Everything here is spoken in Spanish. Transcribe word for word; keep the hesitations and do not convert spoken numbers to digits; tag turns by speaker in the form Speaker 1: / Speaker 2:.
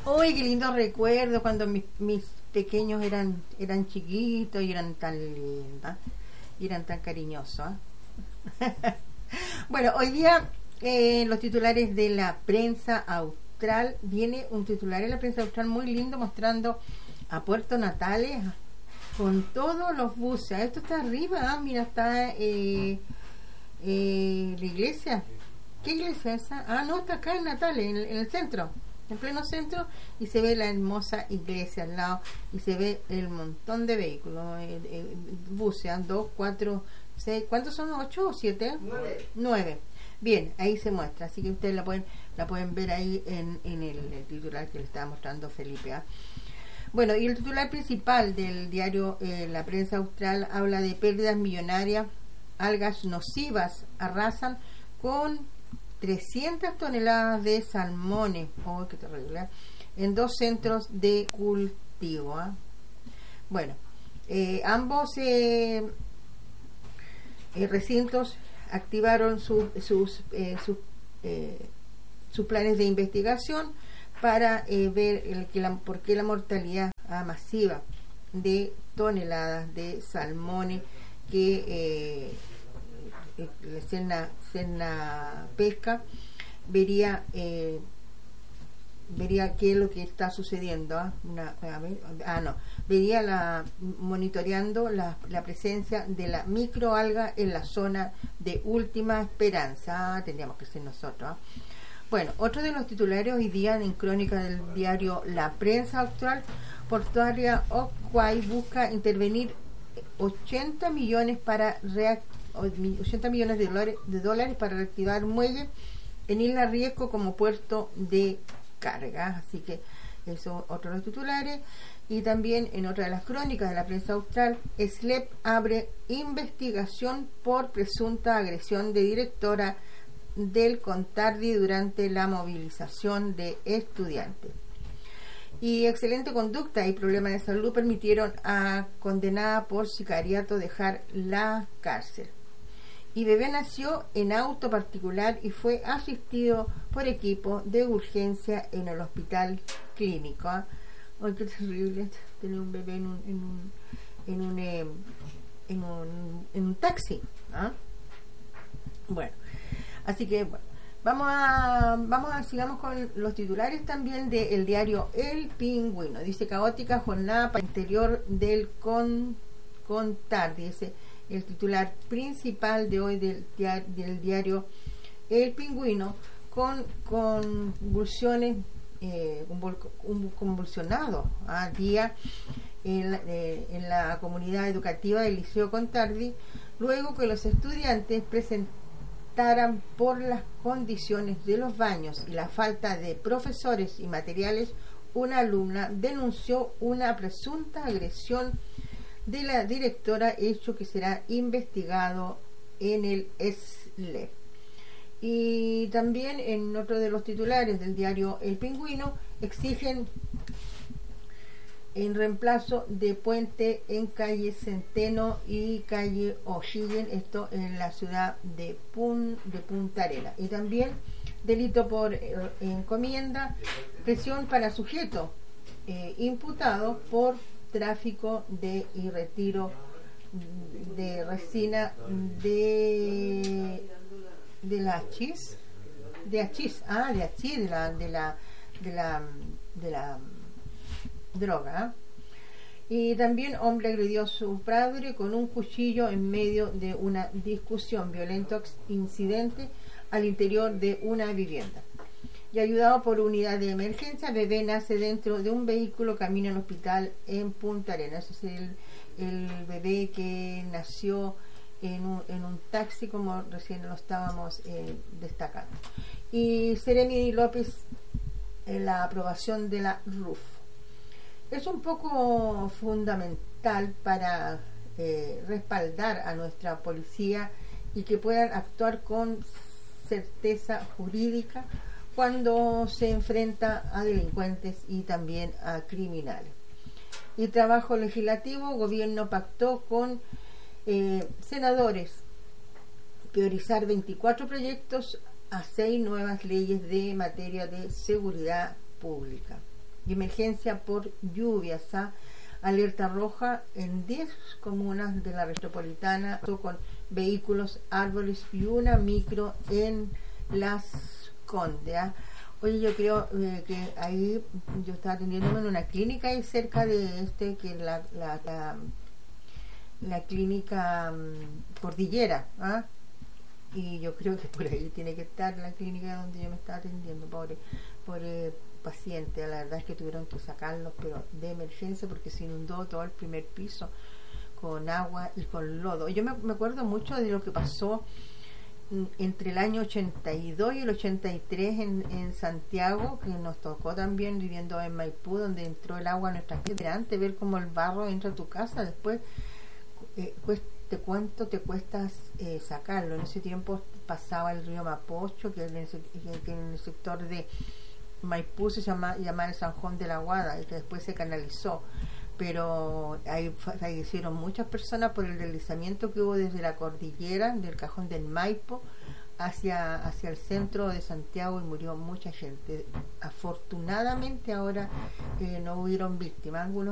Speaker 1: Uy, qué lindo recuerdo cuando mis, mis pequeños eran eran chiquitos y eran tan lindos y eran tan cariñosos. ¿eh? Bueno, hoy día eh, los titulares de la prensa austral, viene un titular en la prensa austral muy lindo mostrando a Puerto Natales con todos los buses. Esto está arriba, ¿eh? Mira, está eh, eh, la iglesia. ¿Qué iglesia es esa? Ah, no, está acá en Natales, en, en el centro, en pleno centro, y se ve la hermosa iglesia al lado y se ve el montón de vehículos, eh, eh, buses, dos, cuatro, seis, ¿cuántos son? ¿Ocho o siete?
Speaker 2: Nueve.
Speaker 1: Nueve. Bien, ahí se muestra, así que ustedes la pueden la pueden ver ahí en, en el, el titular que le estaba mostrando Felipe. ¿eh? Bueno, y el titular principal del diario eh, La Prensa Austral habla de pérdidas millonarias, algas nocivas arrasan con trescientas toneladas de salmones, oh, qué terrible, en dos centros de cultivo. ¿eh? Bueno, eh, ambos eh, eh, recintos activaron su, sus, eh, sus, eh, sus planes de investigación para eh, ver el, que la, por qué la mortalidad ah, masiva de toneladas de salmones que eh, eh, Serna, Serna Pesca vería eh, vería qué es lo que está sucediendo. ¿eh? Una, a ver, ah, no, vería la monitoreando la, la presencia de la microalga en la zona de Última Esperanza. Ah, tendríamos que ser nosotros. ¿eh? Bueno, otro de los titulares hoy día en crónica del diario La Prensa Austral, Portuaria Oquay busca intervenir ochenta millones para react, ochenta millones de dólares, de dólares para reactivar muelle en Isla Riesco como puerto de carga. Así que eso otro de los titulares. Y también en otra de las crónicas de La Prensa Austral, S L E P abre investigación por presunta agresión de directora del Contardi durante la movilización de estudiantes. Y excelente conducta y problemas de salud permitieron a condenada por sicariato dejar la cárcel. Y bebé nació en auto particular y fue asistido por equipo de urgencia en el hospital clínico. ¿eh? Ay, qué terrible tener un bebé en un en un en un, eh, en un, en un taxi. ¿eh? Bueno, así que bueno, vamos a vamos a sigamos con los titulares también del diario El Pingüino. Dice caótica jornada para el interior del con Contardi. Dice el titular principal de hoy del, del diario El Pingüino, con convulsiones, eh, un convulsionado a día en la, eh, en la comunidad educativa del Liceo Contardi, luego que los estudiantes presentaran por las condiciones de los baños y la falta de profesores y materiales, una alumna denunció una presunta agresión de la directora, hecho que será investigado en el S L E P. Y también en otro de los titulares del diario El Pingüino, exigen en reemplazo de puente en calle Centeno y calle O'Higgins, esto en la ciudad de, Pun, de Punta Arenas. Y también delito por eh, encomienda, presión para sujeto eh, imputado por tráfico de y retiro de resina de de la achís de achís ah de achís de la de la de la, de la droga. Y también hombre agredió a su padre con un cuchillo en medio de una discusión, violento incidente al interior de una vivienda. Y ayudado por unidad de emergencia, bebé nace dentro de un vehículo camino al hospital en Punta Arenas. Ese es el, el bebé que nació en un, en un taxi, como recién lo estábamos eh, destacando. Y Seremi López, en la aprobación de la R U F. Es un poco fundamental para eh, respaldar a nuestra policía y que puedan actuar con certeza jurídica cuando se enfrenta a delincuentes y también a criminales. Y trabajo legislativo, gobierno pactó con eh, senadores priorizar veinticuatro proyectos a seis nuevas leyes de materia de seguridad pública. y emergencia por lluvias, ¿ah? Alerta roja en diez comunas de la región metropolitana, con vehículos, árboles y una micro en Las Condes, ¿ah? Oye, yo creo eh, que ahí yo estaba atendiéndome en una clínica ahí cerca de este, que es la, la, la, la clínica um, Cordillera, ¿ah? Y yo creo que por ahí tiene que estar la clínica donde yo me estaba atendiendo, pobre, pobre paciente. La verdad es que tuvieron que sacarlos, pero de emergencia, porque se inundó todo el primer piso con agua y con lodo. Yo me, me acuerdo mucho de lo que pasó entre el año ochenta y dos y el ochenta y tres en, en Santiago, que nos tocó también viviendo en Maipú, donde entró el agua a nuestra casa. Antes ver cómo el barro entra a tu casa, después eh, cueste cuánto te cuesta eh, sacarlo. En ese tiempo pasaba el río Mapocho, que en el, que en el sector de Maipú se llama, llamaba el San Juan de la Guada, y que después se canalizó, pero ahí fallecieron muchas personas por el deslizamiento que hubo desde la cordillera del Cajón del Maipo hacia, hacia el centro de Santiago, y murió mucha gente. Afortunadamente ahora eh, no hubieron víctimas. Algunos